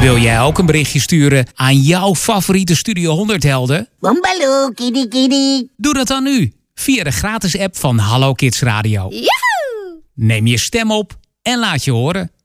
Wil jij ook een berichtje sturen aan jouw favoriete Studio 100 helden? Boombaloo, kitty kitty. Doe dat dan nu, via de gratis app van Hallo Kids Radio. Yahoo! Neem je stem op en laat je horen.